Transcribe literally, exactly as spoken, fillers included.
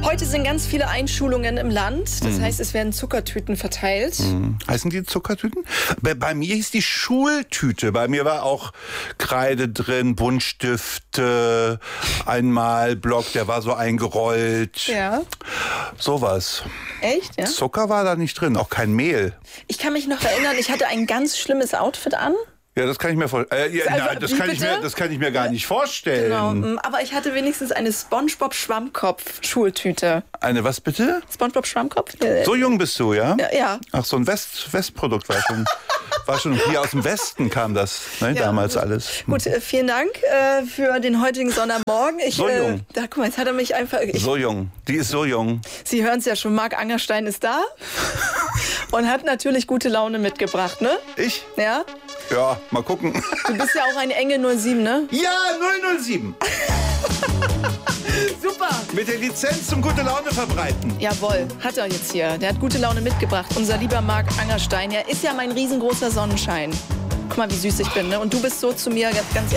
Heute sind ganz viele Einschulungen im Land. Das mhm. heißt, es werden Zuckertüten verteilt. Mhm. Heißen die Zuckertüten? Bei, bei mir hieß die Schultüte. Bei mir war auch Kreide drin, Buntstifte, ein Malblock, der war so eingerollt. Ja. Sowas. Echt, ja? Zucker war da nicht drin, auch kein Mehl. Ich kann mich noch erinnern, ich hatte ein ganz schlimmes Outfit an. Ja, das kann ich mir vorstellen. Äh, ja, also, nein, das kann, ich mir, das kann ich mir gar nicht vorstellen. Genau, aber ich hatte wenigstens eine SpongeBob-Schwammkopf-Schultüte. Eine was bitte? SpongeBob-Schwammkopf? So jung bist du, ja? Ja. ja. Ach, so ein West, Westprodukt war schon, war schon hier aus dem Westen kam das, ne, ja, damals gut. alles. Gut, äh, vielen Dank äh, für den heutigen Sonntagmorgen. Ich, so jung. Äh, da, guck mal, jetzt hat er mich einfach... Ich, so jung, die ist so jung. Sie hören es ja schon, Marc Angerstein ist da und hat natürlich gute Laune mitgebracht, ne? Ich? Ja. Ja, mal gucken. Du bist ja auch ein Engel null sieben, ne? Ja, null null sieben. Super. Mit der Lizenz zum gute Laune verbreiten. Jawohl, hat er jetzt hier. Der hat gute Laune mitgebracht. Unser lieber Marc Angerstein. Er ist ja mein riesengroßer Sonnenschein. Guck mal, wie süß ich bin, ne? Und du bist so zu mir, ganz ehrlich.